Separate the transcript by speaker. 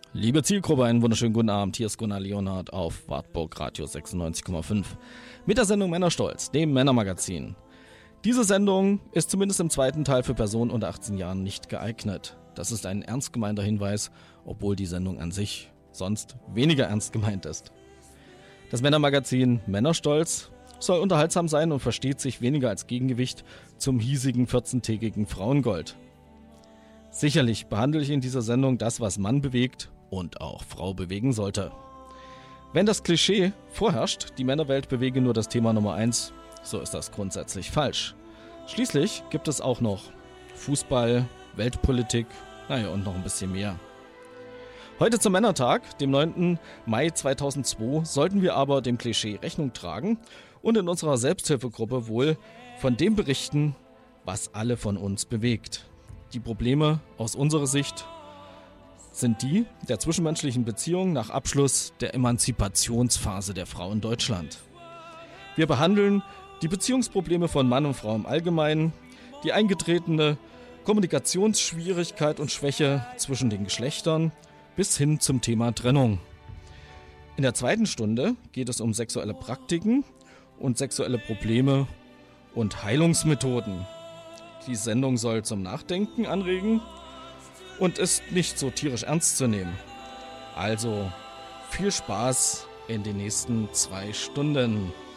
Speaker 1: Liebe Zielgruppe, einen wunderschönen guten Abend. Hier ist Gunnar Leonhardt auf Wartburg Radio 96,5 mit der Sendung Männerstolz, dem Männermagazin. Diese Sendung ist zumindest im zweiten Teil für Personen unter 18 Jahren nicht geeignet. Das ist ein ernst gemeinter Hinweis, obwohl die Sendung an sich sonst weniger ernst gemeint ist. Das Männermagazin Männerstolz soll unterhaltsam sein und versteht sich weniger als Gegengewicht zum hiesigen 14-tägigen Frauengold. Sicherlich behandle ich in dieser Sendung das, was Mann bewegt und auch Frau bewegen sollte. Wenn das Klischee vorherrscht, die Männerwelt bewege nur das Thema Nummer 1, so ist das grundsätzlich falsch. Schließlich gibt es auch noch Fußball, Weltpolitik, und noch ein bisschen mehr. Heute zum Männertag, dem 9. Mai 2002, sollten wir aber dem Klischee Rechnung tragen und in unserer Selbsthilfegruppe wohl von dem berichten, was alle von uns bewegt. Die Probleme aus unserer Sicht sind die der zwischenmenschlichen Beziehung nach Abschluss der Emanzipationsphase der Frau in Deutschland. Wir behandeln die Beziehungsprobleme von Mann und Frau im Allgemeinen, die eingetretene Kommunikationsschwierigkeit und Schwäche zwischen den Geschlechtern bis hin zum Thema Trennung. In der zweiten Stunde geht es um sexuelle Praktiken und sexuelle Probleme und Heilungsmethoden. Die Sendung soll zum Nachdenken anregen und ist nicht so tierisch ernst zu nehmen. Also viel Spaß in den nächsten 2 Stunden.